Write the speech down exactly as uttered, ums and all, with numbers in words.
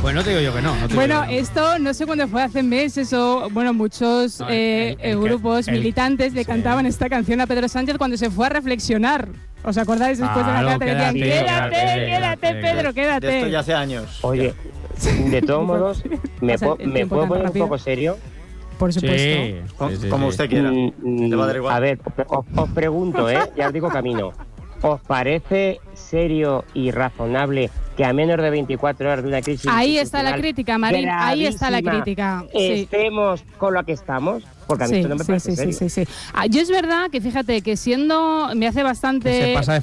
Pues no te digo yo que no. no te Bueno, digo yo que no. esto no sé cuándo fue, hace meses o, bueno, muchos No, eh, el- el- el grupos que- el- militantes le sí. cantaban esta canción a Pedro Sánchez cuando se fue a reflexionar. ¿Os acordáis? Después Claro, de la carta le decían, quédate, quédate, quédate, quédate, quédate, Pedro, quédate. De esto ya hace años. Oye, de todos modos, ¿me, Pasa po- el ¿me tiempo puedo tan poner un rápido. poco serio? Por supuesto. Sí, Com- sí, sí, como sí. usted quiera. Mm, mm, Le va a dar igual. A ver, os, os pregunto, ¿eh? Ya os digo camino. ¿Os parece serio y razonable que a menos de veinticuatro horas de una crisis Ahí está la institucional crítica, Marín, ahí está la gravísima, crítica. Sí. estemos con lo que estamos? Porque a mí Sí, esto no me sí, parece sí, serio. sí, sí, sí. Ah, yo es verdad que fíjate que siendo me hace bastante Que se pasa de